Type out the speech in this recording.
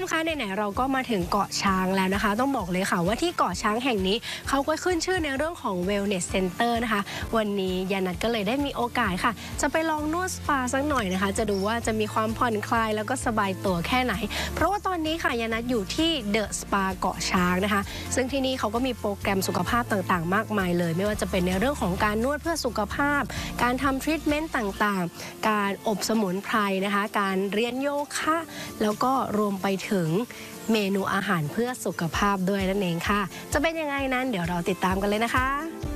คะไหนๆเราก็มาถึงเกาะช้างแล้วนะคะต้องบอกเลยค่ะว่าที่เกาะช้างแห่งนี้เขาก็ขึ้นชื่อในเรื่องของ Wellness Center นะคะวันนี้ยานัทก็เลยได้มีโอกาสค่ะจะไปลองนวดสปาสักหน่อยนะคะจะดูว่าจะมีความผ่อนคลายแล้วก็สบายตัวแค่ไหนเพราะว่าตอนนี้ค่ะยานัทอยู่ที่เดอะสปาเกาะช้างนะคะซึ่งที่นี่เขาก็มีโปรแกรมสุขภาพต่างๆมากมายเลยไม่ว่าจะเป็นในเรื่องของการนวดเพื่อสุขภาพการทำทรีทเมนต์ต่างๆการอบสมุนไพรนะคะการเรียนโยคะแล้วก็รวมไปถึงเมนูอาหารเพื่อสุขภาพด้วยนั่นเองค่ะจะเป็นยังไงนั้นเดี๋ยวเราติดตามกันเลยนะคะ